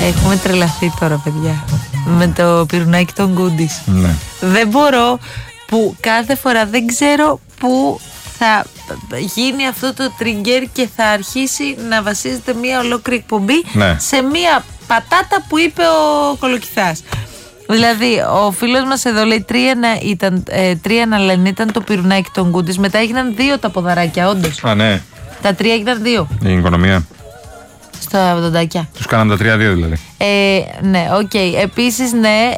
Έχουμε τρελαθεί τώρα, παιδιά, με το πυρουνάκι των Goodies. Ναι. Δεν μπορώ, που κάθε φορά δεν ξέρω που θα γίνει αυτό το trigger και θα αρχίσει να βασίζεται μια ολόκληρη εκπομπή σε μια πατάτα που είπε ο Κολοκυθάς. Δηλαδή, ο φίλος μας εδώ λέει 3-1 λένε ήταν το πυρουνάκι των Goodies. Μετά έγιναν 2 τα ποδαράκια, όντως. Α, ναι. Τα 3 έγιναν 2. Η οικονομία. Στα 80. Τους κάναμε τα 3-2 δηλαδή. Ναι, οκ. Επίσης, ναι,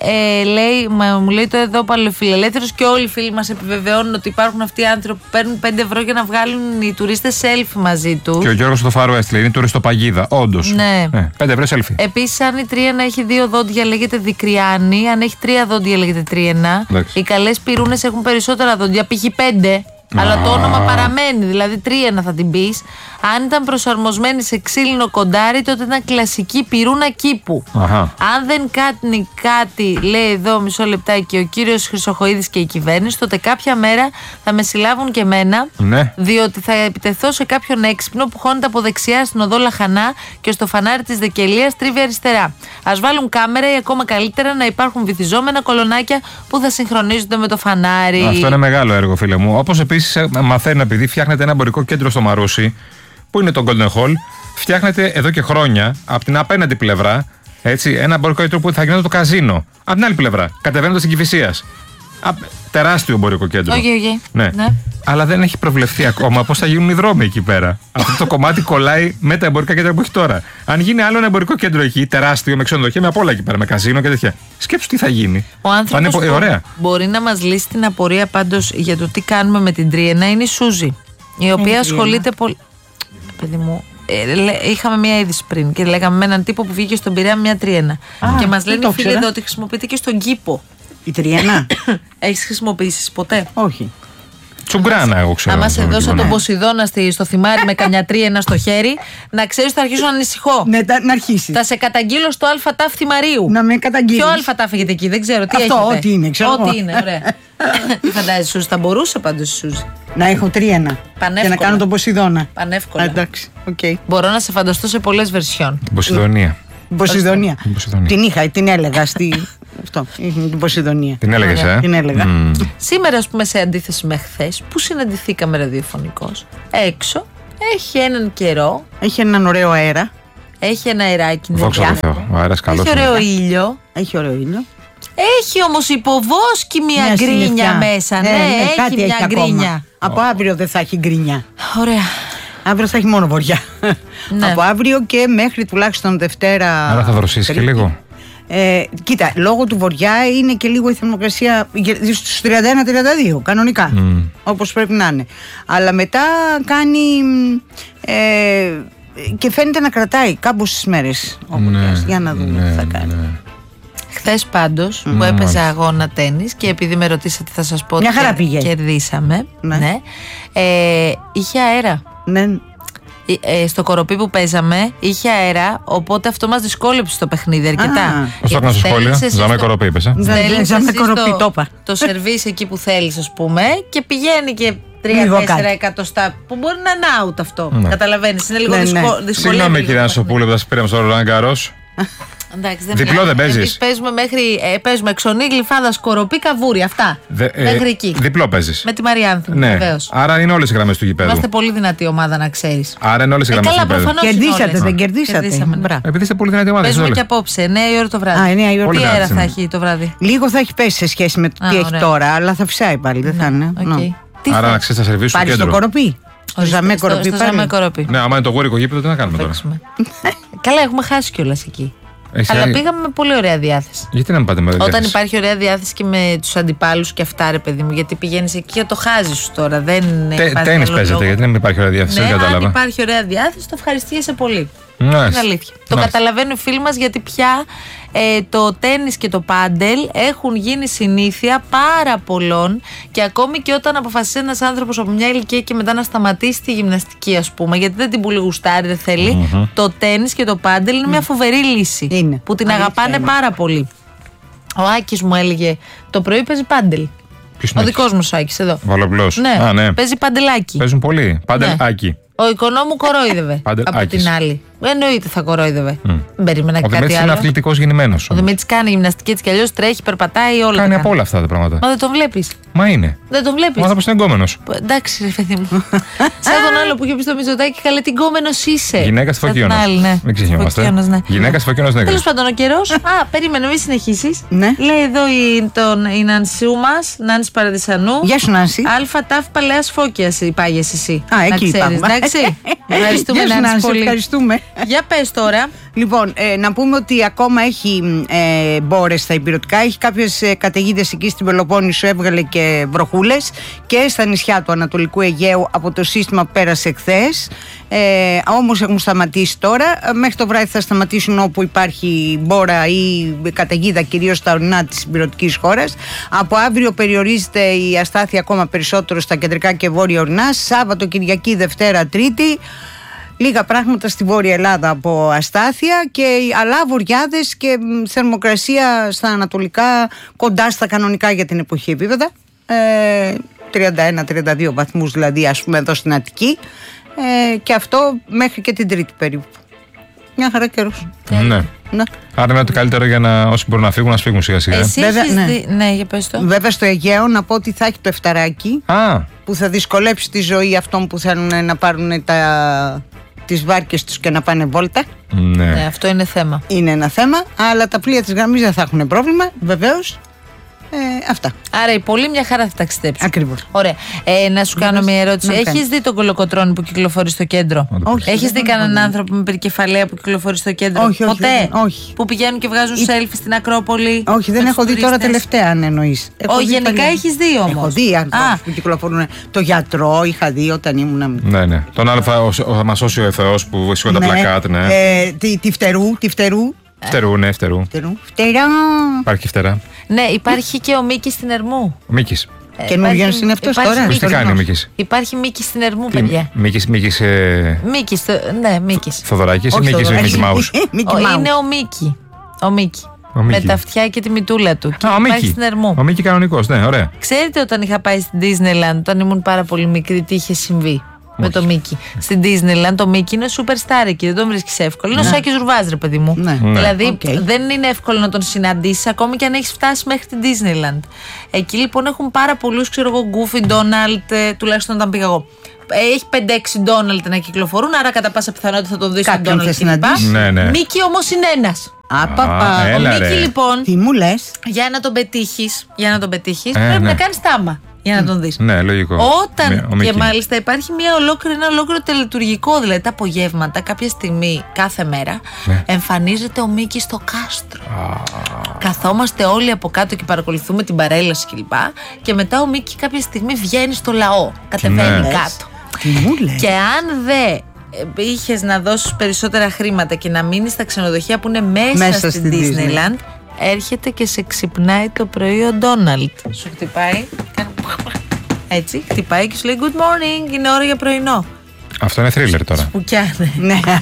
μου λέει το εδώ Παλαιοφιλελεύθερος και όλοι οι φίλοι μας επιβεβαιώνουν ότι υπάρχουν αυτοί οι άνθρωποι που παίρνουν 5 ευρώ για να βγάλουν οι τουρίστες selfie μαζί του. Και ο Γιώργος στο Φάρο έστειλε, είναι τουριστοπαγίδα, όντως. Ναι. 5 ευρώ selfie. Επίσης, αν η τρίενα έχει 2 δόντια, λέγεται δικριάνη. Αν έχει 3 δόντια, λέγεται τρίενα. Οι καλές πυρούνες έχουν περισσότερα δόντια, π.χ. 5. Αλλά το όνομα παραμένει, δηλαδή τρίενα θα την πεις. Αν ήταν προσαρμοσμένη σε ξύλινο κοντάρι, τότε ήταν κλασική πυρούνα κήπου. Αν δεν κάνει κάτι, λέει εδώ μισό λεπτάκι ο κύριος Χρυσοχοΐδης και η κυβέρνηση, τότε κάποια μέρα θα με συλλάβουν και εμένα, διότι θα επιτεθώ σε κάποιον έξυπνο που χώνεται από δεξιά στην οδό Λαχανά και στο φανάρι της Δεκελίας τρίβει αριστερά. Ας βάλουν κάμερα ή ακόμα καλύτερα να υπάρχουν βυθιζόμενα κολονάκια που θα συγχρονίζονται με το φανάρι. Αυτό είναι μεγάλο έργο, φίλε μου. Όπως επίσης μαθαίνω, επειδή φτιάχνεται ένα εμπορικό κέντρο στο Μαρούσι, που είναι το Golden Hall, φτιάχνεται εδώ και χρόνια από την απέναντι πλευρά, έτσι, ένα εμπορικό κέντρο που θα γινόταν το καζίνο. Από την άλλη πλευρά, κατεβαίνοντας στην Κηφισίας. Τεράστιο εμπορικό κέντρο. Ναι. Αλλά δεν έχει προβλεφθεί ακόμα πώς θα γίνουν οι δρόμοι εκεί πέρα. Αυτό το κομμάτι κολλάει με τα εμπορικά κέντρα που έχει τώρα. Αν γίνει άλλο ένα εμπορικό κέντρο εκεί, τεράστιο, με ξενοδοχεία, με απ' όλα εκεί πέρα, με καζίνο και τέτοια. Σκέψου τι θα γίνει. Ο άνθρωπος που μπορεί να μας λύσει την απορία πάντως για το τι κάνουμε με την τρίενα είναι η Σούζη, η οποία ασχολείται πολύ. Παιδί μου, είχαμε μια είδηση πριν και λέγαμε με έναν τύπο που βγήκε στον Πειραιά μια τρίενα. Και μας λένε οι φίλοι εδώ ότι χρησιμοποιείται και στον κήπο. Η τρίενα. Έχεις χρησιμοποιήσει ποτέ? Όχι. Τσουγκράνα, εγώ ξέρω. Άμα σε δώσα τον Ποσειδώνα στο θυμάρι με καμιά τρίενα στο χέρι, να ξέρεις θα αρχίσω να ανησυχώ. Ναι, να αρχίσει. Θα σε καταγγείλω στο ΑΤΑΦ Θυμαρίου. Να με καταγγείλεις. Ποιο ΑΤΑΦ έχετε εκεί, δεν ξέρω. Τι αυτό, έχετε. ό,τι είναι, ξέρω. Ό,τι είναι, ωραία. Τι φαντάζεσαι, Σούζη, θα μπορούσε πάντως η Σούζη. Να έχω τρίενα. Πανεύκολα. Και να κάνω τον Ποσειδώνα. Πανεύκολα. Εντάξει, okay. Μπορώ να σε φανταστώ σε πολλές βερσιόν. Την Ποσειδονία. Ποσειδονία. Την είχα, την έλεγα στη. Αυτό, την Ποσειδονία. Την έλεγες, Την έλεγα. Σήμερα, ας πούμε, σε αντίθεση με χθες, που συναντηθήκαμε ραδιοφωνικώς, έξω έχει έναν καιρό. Έχει έναν ωραίο αέρα. Έχει ένα αεράκι. Δόξα τω Θεώ. Ο αέρας καλός. Έχει ωραίο ήλιο. Έχει ωραίο ήλιο. Έχει όμως υποβόσκει μια γκρίνια μέσα. Ναι, έχει μια γκρίνια. Από αύριο δεν θα έχει γκρίνια. Ωραία. Αύριο θα έχει μόνο βοριά. Από αύριο και μέχρι τουλάχιστον Δευτέρα. Άρα θα δροσίσει και λίγο. Κοίτα, λόγω του βοριά είναι και λίγο η θερμοκρασία στους 31-32 κανονικά, όπως πρέπει να είναι. Αλλά μετά κάνει και φαίνεται να κρατάει κάμποσες μέρες ο βορειάς. Για να δούμε τι θα κάνει. Χθες πάντως που έπαιζε αγώνα τένις και επειδή με ρωτήσατε θα σας πω ότι κερδίσαμε. Ναι. Είχε αέρα. Ναι. Στο Κοροπή που παίζαμε είχε αέρα, οπότε αυτό μας δυσκόλεψε το παιχνίδι αρκετά. Πώς το έκανα στο σχόλιο, Ζάμε Κοροπή είπες. Ζάμε Κοροπή, το είπα. Το σερβίς εκεί που θέλεις, ας πούμε, και πηγαίνει και 3-4 εκατοστά που μπορεί να είναι out αυτό. Καταλαβαίνεις, είναι λίγο δυσκολεύει. Συγγνώμη κύριε Ανσοπούλου που θα σας πήραμε στο Ρολάν Γκαρός. Διπλό δεν παίζεις? Παίζουμε Εξονή, Γλυφάδα, Σκοροπή, Καβούρη. Αυτά. Μέχρι εκεί. Διπλό παίζεις? Με τη Μαριάνθη. Ναι. Βεβαίως. Άρα είναι όλες οι γραμμές του γηπέδου. Είμαστε πολύ δυνατή ομάδα, να ξέρεις. Άρα είναι όλες οι γραμμές του γηπέδου. Κερδίσατε, δεν κερδίσατε? Επειδή είστε πολύ δυνατή ομάδα. Παίζουμε και απόψε, 9 η ώρα το βράδυ. Τι αέρα θα έχει το βράδυ? Λίγο θα έχει πέσει σε σχέση με τι έχει τώρα, αλλά θα φυσάει πάλι. Δεν θα είναι. Άρα να ξέρεις, θα σερβίσεις στο κέντρο. Πάλι στο Κοροπή. Στο Ζαμέ Κοροπή. Ναι, άμα είναι το γούρικο γήπεδο, τι να κάνουμε τώρα? Καλά, έχουμε χάσει κιόλας εκεί. Αλλά πήγαμε με πολύ ωραία διάθεση. Γιατί να μην πάτε με ωραία διάθεση? Όταν υπάρχει ωραία διάθεση και με τους αντιπάλους και αυτά, ρε παιδί μου, γιατί πηγαίνεις εκεί και το χάζεις σου τώρα. Τένις παίζετε, γιατί να μην υπάρχει ωραία διάθεση? Ναι, δεν κατάλαβα. Αν υπάρχει ωραία διάθεση, το ευχαριστιέσαι πολύ. Είναι αλήθεια. Το καταλαβαίνουν οι φίλοι μας, γιατί πια το τένις και το πάντελ έχουν γίνει συνήθεια πάρα πολλών και ακόμη και όταν αποφασίσει ένας άνθρωπος από μια ηλικία και μετά να σταματήσει τη γυμναστική, ας πούμε, γιατί δεν την πολύ γουστάρει, δεν θέλει, το τένις και το πάντελ είναι μια φοβερή λύση που την αγαπάνε πάρα πολύ. Ο Άκης μου έλεγε το πρωί παίζει πάντελ. Ο δικός μου ο Άκης εδώ. Βαλοπλός. Ναι, παίζει παντελάκι. Παίζουν πολύ. Πάντελ Άκη. Ο οικονόμου κορόιδευε. Από την άλλη. Εννοείται θα κορόιδευε. Δεν περίμενα κάτι άλλο. Ο Δημήτρης είναι αθλητικός γεννημένος. Ο Δημήτρης κάνει γυμναστική έτσι κι αλλιώς, τρέχει, περπατάει, όλα. Κάνει από όλα αυτά τα πράγματα. Μα δεν τον βλέπεις. Μα είναι. Δεν τον βλέπεις. Ο άνθρωπος είναι εγκόμενος. Εντάξει, ρε παιδί μου. Σαν τον άλλο που είχε πει στο Μητσοτάκη, καλέ τι εγκόμενος είσαι. Γυναίκα στη Φωκίωνος. Μην ξεχνιόμαστε. Γυναίκα στη Φωκίωνος, ναι. Τέλος πάντων, ο καιρός. Περίμενε, μην συνεχίσεις. Λέει εδώ η Νανσιού μας, Νάνση Παραδισανού. Γεια σου, Νάνση. Αλφα Τάφ Παλαιάς Φώκιας υπάγεσαι εσύ. Εκεί ξέρεις, εντάξει. Ευχαριστούμε, Νάνση, πολύ. Ευχαριστούμε. Για πες τώρα. Λοιπόν, να πούμε ότι ακόμα έχει μπόρες στα υπηρετικά. Έχει κάποιες καταιγίδες εκεί στην Πελοπόννησο, έβγαλε και βροχούλες και στα νησιά του Ανατολικού Αιγαίου από το σύστημα που πέρασε χθες. Όμως έχουν σταματήσει τώρα. Μέχρι το βράδυ θα σταματήσουν όπου υπάρχει μπόρα ή καταιγίδα, κυρίως στα ορεινά της υπηρετικής χώρας. Από αύριο περιορίζεται η αστάθεια ακόμα περισσότερο στα κεντρικά και βόρεια ορεινά. Σάββατο, Κυριακή, Δευτέρα, Τρίτη. Λίγα πράγματα στη Βόρεια Ελλάδα από αστάθεια, αλλά βοριάδες και θερμοκρασία στα ανατολικά κοντά στα κανονικά για την εποχή επίπεδα. 31-32 βαθμούς δηλαδή, ας πούμε, εδώ στην Αττική, και αυτό μέχρι και την Τρίτη περίπου. Μια χαρά καιρός. Ναι. Άρα είναι ότι καλύτερο για να όσοι μπορούν να φύγουν, να φύγουν σιγά σιγά. Εσύ έχεις ναι, για πες το. Βέβαια στο Αιγαίο να πω ότι θα έχει το εφταράκι που θα δυσκολέψει τη ζωή αυτών που θέλουν να πάρουν τις βάρκες τους και να πάνε βόλτα. Ναι, αυτό είναι θέμα. Είναι ένα θέμα, αλλά τα πλοία της γραμμής δεν θα έχουν πρόβλημα, βεβαίως. Αυτά. Άρα οι πολλοί μια χαρά θα ταξιδέψουν. Ακριβώς. Ωραία. Να σου κάνω μια ερώτηση. Έχεις δει τον κολοκοτρώνη που κυκλοφορεί στο κέντρο? Όχι. Έχεις δει κανέναν άνθρωπο με περικεφαλαία που κυκλοφορεί στο κέντρο? Όχι, ποτέ? Όχι. Που πηγαίνουν και βγάζουν selfie στην Ακρόπολη? Όχι, δεν έχω δει τώρα τελευταία, αν εννοείς. Γενικά έχεις δει όμως? Έχω δει ανθρώπους που κυκλοφορούν. Το γιατρό είχα δει όταν ήμουν. Ναι. Τον άλλο θα μας σώσει ο Θεός που βρίσκονται τα πλακάτ, ναι. Τη φτερού. Φτερού. Υπάρχει φτερά. Ναι, υπάρχει και ο Μίκης στην Ερμού. Ο Μίκης. Καινούργιος είναι αυτός τώρα. Τι κάνει ο Μίκης? Υπάρχει Μίκης στην Ερμού, παιδιά. Μίκης. Ναι, Μίκης. Θοδωράκης ή Μίκης Μίκη Μάους? Είναι ο Μίκη. Με τα αυτιά και τη μητούλα του. Και υπάρχει στην Ερμού. Ο Μίκη κανονικός, ναι, ωραία. Ξέρετε όταν είχα πάει στην Disneyland, όταν ήμουν πάρα πολύ μικρή, τι είχε συμβεί? Με το Μίκη. Στην Disneyland το Μίκη είναι superstar εκεί, δεν τον βρίσκεις εύκολο. Είναι ο Σάκης Ζουρβάς, ρε παιδί μου. Δηλαδή δεν είναι εύκολο να τον συναντήσεις ακόμη και αν έχεις φτάσει μέχρι την Disneyland. Εκεί λοιπόν έχουν πάρα πολλούς, ξέρω εγώ, Goofy, Donald, τουλάχιστον όταν πήγα εγώ. Έχει 5-6 Donald να κυκλοφορούν, άρα κατά πάσα πιθανότητα θα τον δεις στον Donald κλπ. Μίκη όμως είναι ένας. Ο Μίκη λοιπόν, τι μου λες? για να τον πετύχεις πρέπει να κάνεις τάμα για να τον δεις. Ναι, λογικό. Όταν και μάλιστα υπάρχει ένα ολόκληρο τελετουργικό, δηλαδή τα απογεύματα κάποια στιγμή κάθε μέρα εμφανίζεται ο Μίκης στο κάστρο. Καθόμαστε όλοι από κάτω και παρακολουθούμε την παρέλαση κλπ. Και μετά ο Μίκη κάποια στιγμή βγαίνει στο λαό, κατεβαίνει κάτω. Τι μου λες? Και αν δεν είχες να δώσεις περισσότερα χρήματα και να μείνεις στα ξενοδοχεία που είναι μέσα στην Disneyland, έρχεται και σε ξυπνάει το πρωί ο Ντόναλντ. Σου χτυπάει, έτσι, χτυπάει και σου λέει good morning, είναι ώρα για πρωινό. Αυτό είναι θρίλερ τώρα. Σπουκιάνε.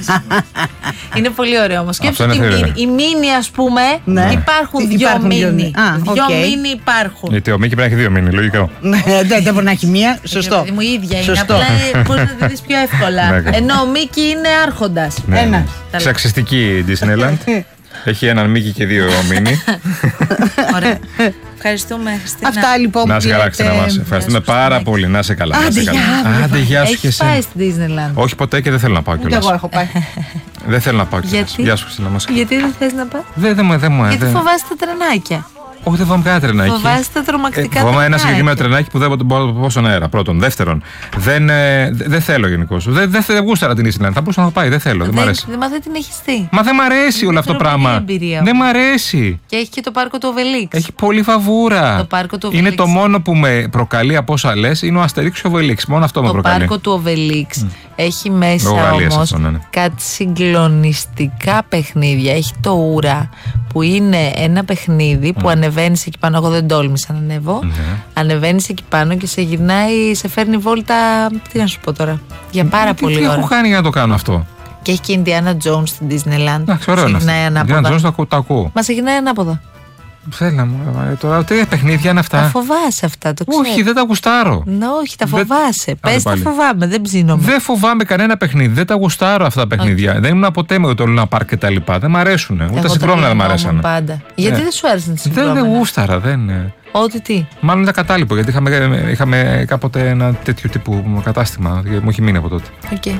Είναι πολύ ωραίο όμως. Σκέψου ότι οι μίνι, ας πούμε, υπάρχουν δυο μίνι. Δυο μίνι υπάρχουν. Γιατί ο Μίκη πρέπει να έχει δύο μίνι, λογικό. Δεν μπορεί να έχει μία, σωστό. Μου ίδια είναι, απλά μπορείς να τη δεις πιο εύκολα. Ενώ ο Μίκη είναι άρχοντας. Σεξιστική Disneyland. Έχει έναν Μίκη και δύο μίνι. Ωραία. Ευχαριστούμε, Χριστίνα. Αυτά λοιπόν. Να σε καλά, Χριστίνα μας. Ευχαριστούμε πάρα πολύ. Να σε καλά. Άντε, γεια σου και εσύ. Έχεις πάει στην Disneyland? Όχι ποτέ και δεν θέλω να πάω κιόλας. Εγώ έχω πάει. Δεν θέλω να πάω κιόλας. Γεια σου, Χριστίνα μας. Γιατί δεν θες να πας? Δεν μου. Γιατί φοβάσαι τα τρενάκια? Όχι, δεν φοβάμαι κανένα τρενάκι. Φοβάσαι τα τρομακτικά φοβάμαι ένα συγκεκριμένο τρενάκι που δεν μπορώ να πω στον αέρα. Πρώτον. Δεύτερον, δεν θέλω γενικώς. Δεν γούσταρα την Disneyland. Θα μπορούσα να πάει. Δεν θέλω. Δεν μ' αρέσει. Μα δεν την έχεις δει. Μα δεν μ' αρέσει όλο αυτό το πράγμα. Δεν μ' αρέσει. Και έχει και το πάρκο του Obelix. Έχει πολύ φαβούρα. Το πάρκο του Obelix. Είναι το μόνο που με προκαλεί από όσα λες, είναι ο Asterix και ο Obelix. Μόνο αυτό με προκαλεί. Το πάρκο του Obelix έχει μέσα όμως κάτι συγκλονιστικά παιχνίδια. Έχει το Ούρα που είναι ένα παιχνίδι που ανεβαίνεις εκεί πάνω. Εγώ δεν τόλμησα να ανέβω. Ανεβαίνεις εκεί πάνω και σε γυρνάει, σε φέρνει βόλτα. Τι να σου πω τώρα. Για πάρα πολύ ώρα. Τι έχω κάνει για να το κάνω αυτό? Και έχει και Indiana Jones στην Disneyland. Εντάξει, ωραίο είναι αυτό. Indiana Jones το ακούω. Μα σε γυρνάει ανάποδα. Θέλα μου. Τώρα τι παιχνίδια είναι αυτά. Τα φοβάσαι αυτά, το ξέρω. Όχι, δεν τα γουστάρω. Όχι, τα φοβάσαι. Πες τα φοβάμαι, δεν ψήνομαι. Δεν φοβάμαι κανένα παιχνίδι. Δεν τα γουστάρω αυτά τα παιχνίδια. Δεν ήμουν ποτέ με το Λούνα Πάρκ και τα λοιπά. Δεν μ' αρέσουν. Ούτε συγκρόμενα δεν μ' αρέσαν. Πάντα. Γιατί δεν σου άρεσαν τα συγκρόμενα? Δεν γούσταρα, δεν. Ό,τι τι. Μάλλον ήταν κατάλοιπο, γιατί είχαμε κάποτε ένα τέτοιο τύπου κατάστημα. Μου έχει μείνει από τότε. Okay.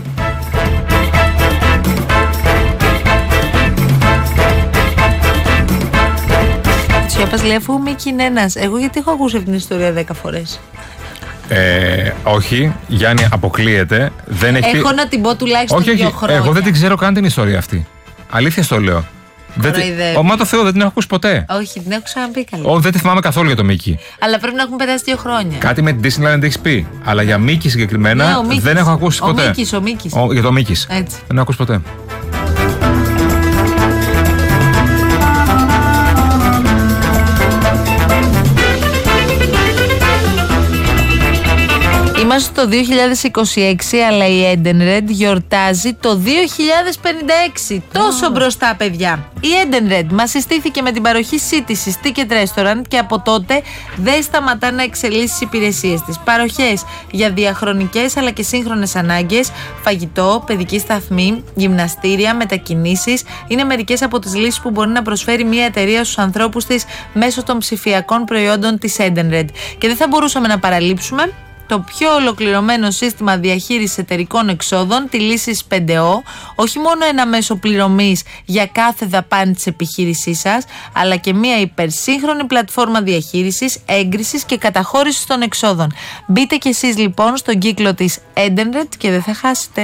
Τσιόπας λέει, αφού Μίκη είναι ένας. Εγώ γιατί έχω ακούσει αυτή την ιστορία 10 φορές. Όχι, Γιάννη, αποκλείεται. Δεν έχει έχω να την πω τουλάχιστον 2 χρόνια. Εγώ δεν την ξέρω καν την ιστορία αυτή. Αλήθεια στο λέω. Μα το Θεό, δεν την έχω ακούσει ποτέ. Όχι, την έχω ξαναπεί καλή. Δεν τη θυμάμαι καθόλου για το Μίκη. Αλλά πρέπει να έχουν περάσει 2 χρόνια. Κάτι με την Disneyland έχει πει. Αλλά για Μίκη συγκεκριμένα δεν έχω ακούσει ποτέ. Ο Μίκης. Για το Μίκης. Δεν έχω ακούσει ποτέ. Είμαστε το 2026, αλλά η Edenred γιορτάζει το 2056. Τόσο μπροστά, παιδιά. Η Edenred μας συστήθηκε με την παροχή σύντησης Ticket Restaurant και από τότε δεν σταματά να εξελίσσει τις υπηρεσίες της. Παροχές για διαχρονικές αλλά και σύγχρονες ανάγκες, φαγητό, παιδική σταθμή, γυμναστήρια, μετακινήσεις είναι μερικές από τις λύσεις που μπορεί να προσφέρει μια εταιρεία στους ανθρώπους της μέσω των ψηφιακών προϊόντων της Edenred. Και δεν θα μπορούσαμε να παραλείψουμε το πιο ολοκληρωμένο σύστημα διαχείρισης εταιρικών εξόδων, τη λύση 5O, όχι μόνο ένα μέσο πληρωμής για κάθε δαπάνη της επιχείρησής σας, αλλά και μια υπερσύγχρονη πλατφόρμα διαχείρισης, έγκρισης και καταχώρησης των εξόδων. Μπείτε κι εσείς λοιπόν στον κύκλο της Edenred και δεν θα χάσετε.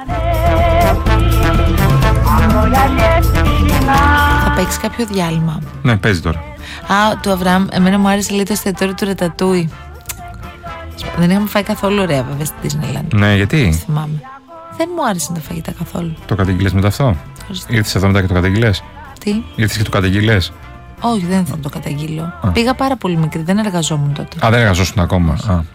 Θα παίξει κάποιο διάλειμμα? Ναι, παίζει τώρα. Του Αβραάμ, εμένα μου άρεσε λίγο το εστιατόριο του Ρατατούι. Δεν είχαμε φάει καθόλου ωραία βέβαια στην Disneyland. Ναι, γιατί? Θυμάμαι. Δεν μου άρεσαν τα φαγητά καθόλου. Το καταγγείλες μετά αυτό? Ήρθες εδώ μετά και το καταγγείλες? Τι? Ήρθες και το καταγγείλες? Όχι, δεν θα το καταγγείλω. Πήγα πάρα πολύ μικρή, δεν εργαζόμουν τότε. Δεν εργαζόσουν ακόμα.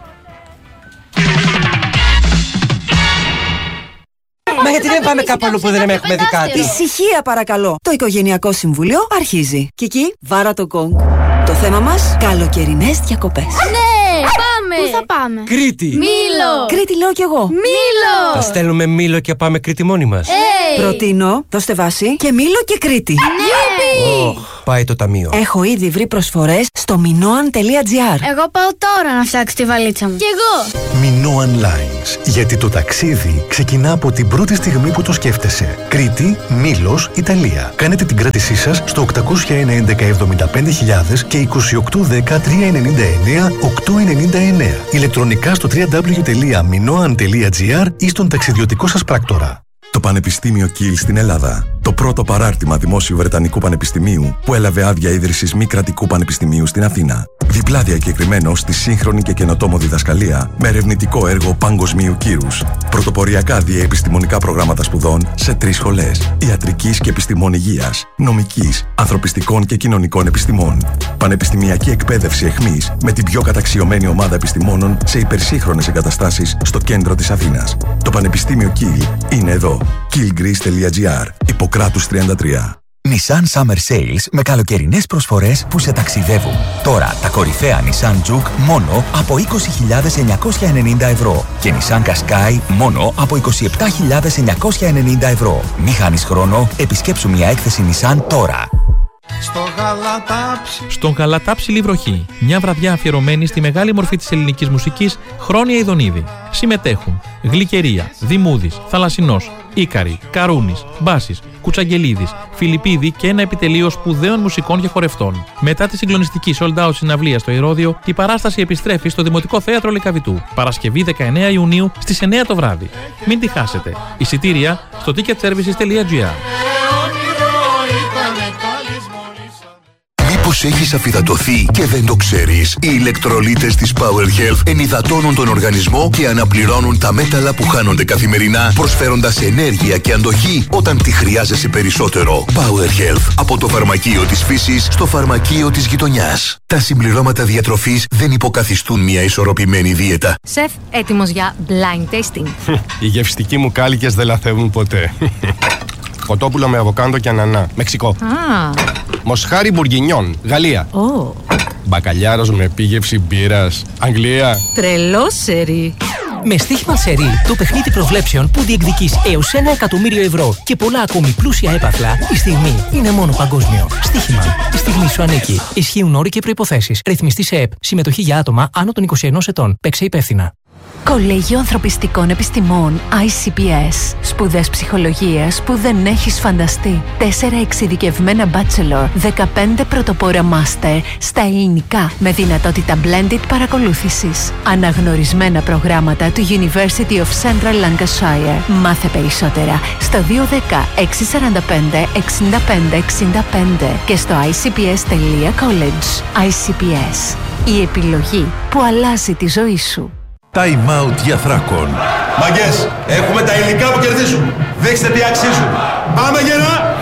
Μα γιατί δεν πάμε κάπου αλλού που δεν έχουμε δει κάτι? Ησυχία παρακαλώ. Το Οικογενειακό Συμβούλιο αρχίζει. Κική, βάρα το κόγκ. Το θέμα μας, καλοκαιρινές διακοπές. Ναι, πάμε! Πού θα πάμε? Κρήτη! Μήλο! Κρήτη λέω κι εγώ. Μήλο! Θα στέλνουμε Μήλο και πάμε Κρήτη μόνοι μας. Προτείνω το Στεβάσι και Μήλο και Κρήτη. Ναι! Πάει το ταμείο. Έχω ήδη βρει προσφορές στο minoan.gr. Εγώ πάω τώρα να φτιάξω τη βαλίτσα μου. Κι εγώ! Minoan Lines. Γιατί το ταξίδι ξεκινά από την πρώτη στιγμή που το σκέφτεσαι. Κρήτη, Μήλος, Ιταλία. Κάνετε την κράτησή σας στο 801 11 75.000 και 2810 399 899. Ηλεκτρονικά στο www.minoan.gr ή στον ταξιδιωτικό σας πράκτορα. Το Πανεπιστήμιο Κιλ στην Ελλάδα. Το πρώτο παράρτημα δημόσιου Βρετανικού Πανεπιστημίου που έλαβε άδεια ίδρυσης μη κρατικού πανεπιστημίου στην Αθήνα. Διπλά διακεκριμένο στη σύγχρονη και καινοτόμο διδασκαλία με ερευνητικό έργο παγκοσμίου κύρους. Πρωτοποριακά διαεπιστημονικά προγράμματα σπουδών σε 3 σχολές. Ιατρικής και επιστημών υγείας, νομικής, ανθρωπιστικών και κοινωνικών επιστημών. Πανεπιστημιακή εκπαίδευση εχμής με την πιο καταξιωμένη ομάδα επιστημόνων σε υπερσύγχρονες εγκαταστάσεις στο κέντρο της Αθήνας. Το Πανεπιστήμιο Κιλ είναι εδώ. killgreece.gr. Ιπποκράτους 33. Nissan Summer Sales με καλοκαιρινές προσφορές που σε ταξιδεύουν. Τώρα τα κορυφαία Nissan Juke μόνο από 20.990 ευρώ και Nissan Qashqai μόνο από 27.990 ευρώ. Μη χάνεις χρόνο, επισκέψου μια έκθεση Nissan τώρα. Στον Γαλατάψιλη βροχή, μια βραδιά αφιερωμένη στη μεγάλη μορφή της ελληνικής μουσικής Χρόνια Ιδονίδη. Συμμετέχουν Γλυκερία, Δημούδης, Θαλασσινός, Ίκαρη, Καρούνης, Μπάσης, Κουτσαγγελίδης, Φιλιππίδη και ένα επιτελείο σπουδαίων μουσικών και χορευτών. Μετά τη συγκλονιστική sold out συναυλία στο Ηρώδειο, η παράσταση επιστρέφει στο Δημοτικό Θέατρο Λυκαβητού. Παρασκευή 19 Ιουνίου στις 9 το βράδυ. Μην τη χάσετε. Εισιτήρια στο ticketservices.gr. Μήπως έχεις αφυδατωθεί και δεν το ξέρεις? Οι ηλεκτρολίτες της Power Health ενυδατώνουν τον οργανισμό και αναπληρώνουν τα μέταλλα που χάνονται καθημερινά, προσφέροντας ενέργεια και αντοχή όταν τη χρειάζεσαι περισσότερο. Power Health. Από το φαρμακείο της φύσης στο φαρμακείο της γειτονιάς. Τα συμπληρώματα διατροφής δεν υποκαθιστούν μια ισορροπημένη δίαιτα. Σεφ, έτοιμος για blind tasting. Οι γευστικοί μου κάλικες δεν λαθεύουν ποτέ. Κοτόπουλο με αβοκάντο και ανανά. Μεξικό. Μοσχάρι Μπουργκινιόν, Γαλλία. Μπακαλιάρος με επίγευση μπύρας, Αγγλία. Τρελό σερί. Με στοίχημα σερί, το παιχνίδι προβλέψεων που διεκδικείς έως 1 εκατομμύριο ευρώ και πολλά ακόμη πλούσια έπαθλα, η στιγμή είναι μόνο παγκόσμιο. Στοίχημα. Η στιγμή σου ανήκει. Ισχύουν όροι και προϋποθέσεις. Ρυθμιστή σε ΕΠ. Συμμετοχή για άτομα άνω των 21 ετών. Παίξε υπεύθυνα. Κολέγιο Ανθρωπιστικών Επιστημών ICPS. Σπουδές ψυχολογίας που δεν έχεις φανταστεί. 4 εξειδικευμένα bachelor, 15 πρωτοπόρα master στα ελληνικά με δυνατότητα blended παρακολούθησης. Αναγνωρισμένα προγράμματα του University of Central Lancashire. Μάθε περισσότερα στο 210 645 65 65 και στο icps.college. ICPS. Η επιλογή που αλλάζει τη ζωή σου. Time out για Θράκον. Μαγκές, έχουμε τα υλικά που κερδίζουν. Δείξτε τι αξίζουν. Πάμε γερά!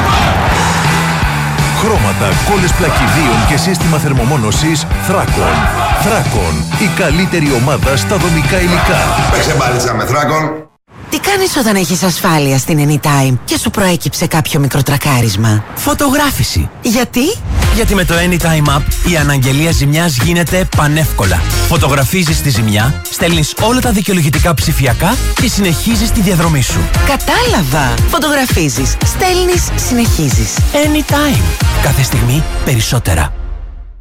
Χρώματα, κόλλες πλακιδίων και σύστημα θερμομόνωσης Θράκον. Θράκον, η καλύτερη ομάδα στα δομικά υλικά. Παίξε μπάλιτσα με Θράκον. Τι κάνεις όταν έχεις ασφάλεια στην Anytime και σου προέκυψε κάποιο μικροτρακάρισμα? Φωτογράφηση. Γιατί? Γιατί με το Anytime App η αναγγελία ζημιάς γίνεται πανεύκολα. Φωτογραφίζεις τη ζημιά, στέλνεις όλα τα δικαιολογητικά ψηφιακά και συνεχίζεις τη διαδρομή σου. Κατάλαβα. Φωτογραφίζεις, στέλνεις, συνεχίζεις. Anytime. Κάθε στιγμή περισσότερα.